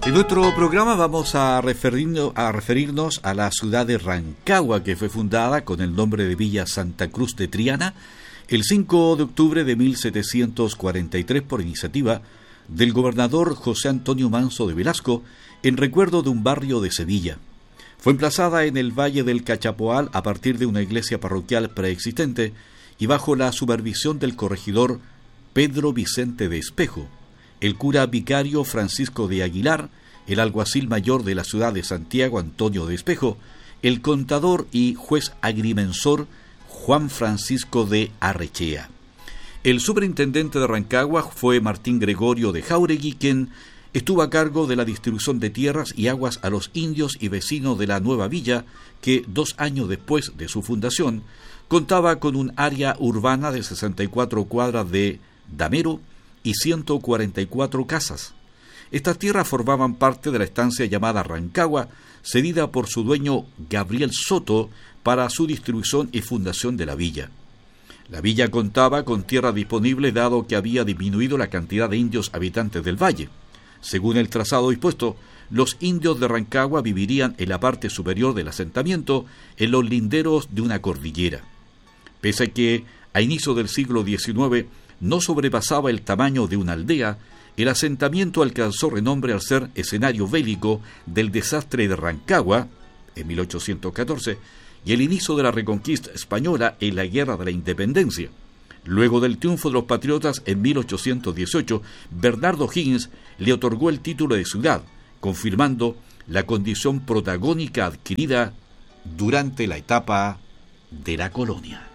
En nuestro programa vamos a referirnos a la ciudad de Rancagua, que fue fundada con el nombre de Villa Santa Cruz de Triana el 5 de octubre de 1743 por iniciativa del gobernador José Antonio Manso de Velasco, en recuerdo de un barrio de Sevilla. Fue emplazada en el Valle del Cachapoal a partir de una iglesia parroquial preexistente y bajo la supervisión del corregidor Pedro Vicente de Espejo, el cura vicario Francisco de Aguilar, el alguacil mayor de la ciudad de Santiago Antonio de Espejo, el contador y juez agrimensor Juan Francisco de Arrechea. El superintendente de Rancagua fue Martín Gregorio de Jáuregui, quien estuvo a cargo de la distribución de tierras y aguas a los indios y vecinos de la nueva villa, que 2 años después de su fundación contaba con un área urbana de 64 cuadras de damero y 144 casas. Estas tierras formaban parte de la estancia llamada Rancagua, cedida por su dueño Gabriel Soto para su distribución y fundación de la villa. La villa contaba con tierra disponible dado que había disminuido la cantidad de indios habitantes del valle. Según el trazado dispuesto, los indios de Rancagua vivirían en la parte superior del asentamiento, en los linderos de una cordillera. Pese a que a inicio del siglo XIX no sobrepasaba el tamaño de una aldea, el asentamiento alcanzó renombre al ser escenario bélico del desastre de Rancagua, en 1814, y el inicio de la reconquista española en la Guerra de la Independencia. Luego del triunfo de los patriotas en 1818, Bernardo Higgins le otorgó el título de ciudad, confirmando la condición protagónica adquirida durante la etapa de la colonia.